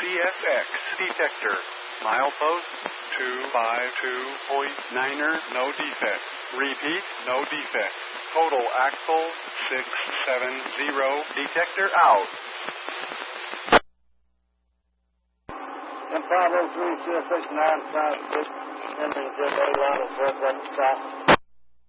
CSX detector. Milepost 252.9er, no defect. Repeat, no defect. Total axle 670, detector out. And 503 CSX 956, ending just A line of 4 stop.